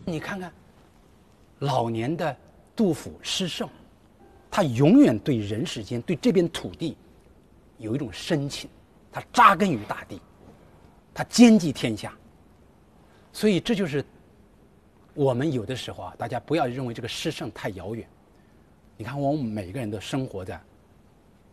你看看，老年的杜甫诗圣，他永远对人世间、对这片土地有一种深情，他扎根于大地，他兼济天下。所以这就是我们有的时候啊，大家不要认为这个诗圣太遥远。你看，我们每个人都生活在